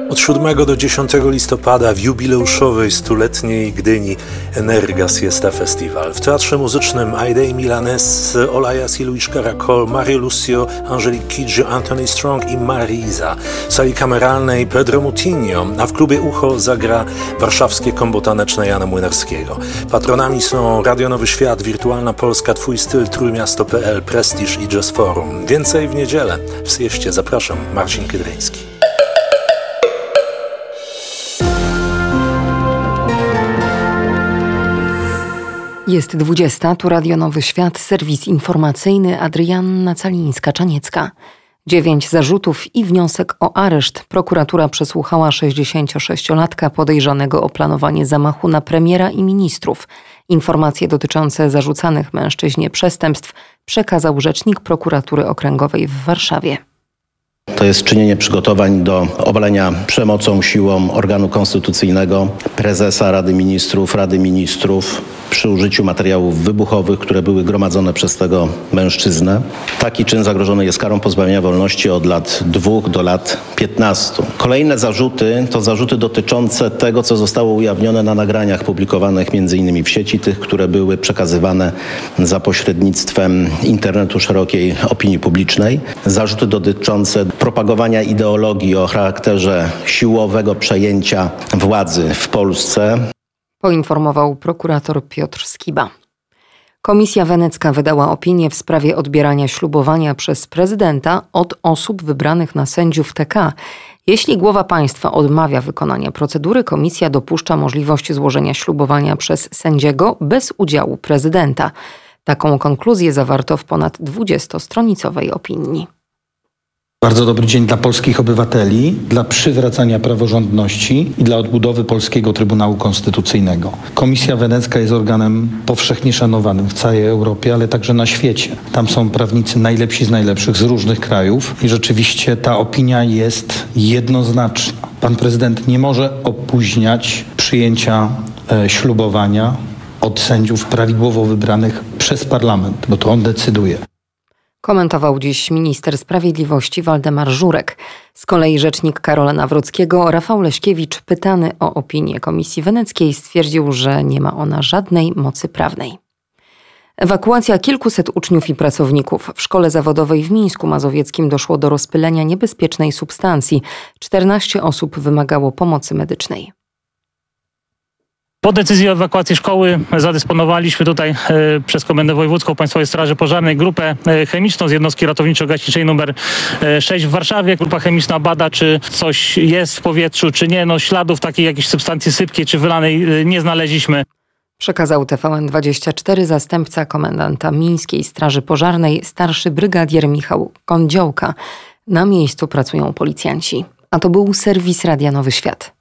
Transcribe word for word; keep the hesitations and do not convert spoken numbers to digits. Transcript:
Od siódmego do dziesiątego listopada w jubileuszowej stuletniej Gdyni Energa Siesta Festival. W Teatrze Muzycznym Aidei Milanese, Olaya Siluisz Caracol, Mario Lucio, Angelique Kidjo, Anthony Strong i Marisa. W sali kameralnej Pedro Mutinho, a w klubie Ucho zagra warszawskie kombo taneczne Jana Młynarskiego. Patronami są Radio Nowy Świat, Wirtualna Polska, Twój Styl, Trójmiasto kropka pe el, Prestiż i Jazz Forum. Więcej w niedzielę. W Sieście zapraszam, Marcin Kydryński. Jest dwudziesta, tu Radio Nowy Świat, serwis informacyjny, Adrianna Calińska-Czaniecka. Dziewięć zarzutów i wniosek o areszt. Prokuratura przesłuchała sześćdziesięciosześciolatka podejrzanego o planowanie zamachu na premiera i ministrów. Informacje dotyczące zarzucanych mężczyźnie przestępstw przekazał rzecznik prokuratury okręgowej w Warszawie. To jest czynienie przygotowań do obalenia przemocą, siłą organu konstytucyjnego, prezesa Rady Ministrów, Rady Ministrów przy użyciu materiałów wybuchowych, które były gromadzone przez tego mężczyznę. Taki czyn zagrożony jest karą pozbawienia wolności od lat dwóch do lat piętnastu. Kolejne zarzuty to zarzuty dotyczące tego, co zostało ujawnione na nagraniach publikowanych między innymi w sieci, tych, które były przekazywane za pośrednictwem internetu szerokiej opinii publicznej. Zarzuty dotyczące propagowania ideologii o charakterze siłowego przejęcia władzy w Polsce. Poinformował prokurator Piotr Skiba. Komisja Wenecka wydała opinię w sprawie odbierania ślubowania przez prezydenta od osób wybranych na sędziów T K. Jeśli głowa państwa odmawia wykonania procedury, komisja dopuszcza możliwość złożenia ślubowania przez sędziego bez udziału prezydenta. Taką konkluzję zawarto w ponad dwudziestostronicowej opinii. Bardzo dobry dzień dla polskich obywateli, dla przywracania praworządności i dla odbudowy polskiego Trybunału Konstytucyjnego. Komisja Wenecka jest organem powszechnie szanowanym w całej Europie, ale także na świecie. Tam są prawnicy najlepsi z najlepszych z różnych krajów i rzeczywiście ta opinia jest jednoznaczna. Pan prezydent nie może opóźniać przyjęcia e, ślubowania od sędziów prawidłowo wybranych przez parlament, bo to on decyduje. Komentował dziś minister sprawiedliwości Waldemar Żurek. Z kolei rzecznik Karola Nawrockiego, Rafał Leśkiewicz, pytany o opinię Komisji Weneckiej, stwierdził, że nie ma ona żadnej mocy prawnej. Ewakuacja kilkuset uczniów i pracowników. W szkole zawodowej w Mińsku Mazowieckim doszło do rozpylenia niebezpiecznej substancji. czternaście osób wymagało pomocy medycznej. Po decyzji o ewakuacji szkoły zadysponowaliśmy tutaj e, przez Komendę Wojewódzką Państwowej Straży Pożarnej grupę e, chemiczną z jednostki ratowniczo-gaśniczej numer sześć w Warszawie. Grupa chemiczna bada, czy coś jest w powietrzu, czy nie. No, śladów takiej jakiejś substancji sypkiej czy wylanej e, nie znaleźliśmy. Przekazał T V N dwadzieścia cztery zastępca komendanta Mińskiej Straży Pożarnej, starszy brygadier Michał Kądziołka. Na miejscu pracują policjanci. A to był serwis Radia Nowy Świat.